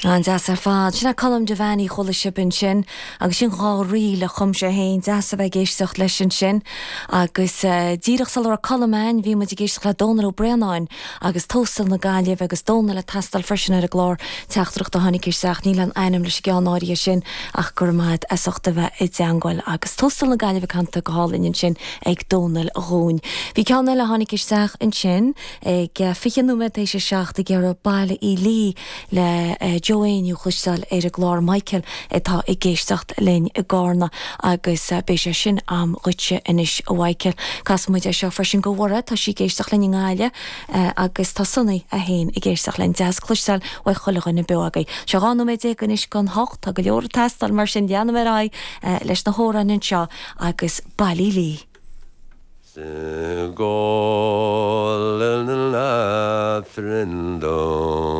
An deas ar fád, sinna colm de bhainní chola sibin sin, agus sin gá rí le chum sé héin, deas a bheith géisteach leis sin, agus díreach sal ar colmáin, bhí mu géisteach le dónar ó breanáin, agus tóstal na gáileh agus dóna le tastal frisin ar a glár teachtracht a hánig seach níl an einam leis geánáí sin ach gur maid asachta bheith i deangáil agus tóstal na gáileh canta go hálinn sin ag dónal a rún. Bhí ceanna le hánig seach an sin ag fichanúmed éis seach de ggéar baile í lí le Joanniu chustal ar a glár Michael atá i géisteacht linn i gána agus bé sé sin am rute inis a Michael. Cas muid seo farsin go bhra tá sí géisteach linn gáile agus tá sunnaí a héin i géisteach linn deas chlustal ó chulagan na beagaí. Se gáú méid gan is gan hocht a go leor testal mar sin deanamrá leis na hóran in seo agus bailí lí. Go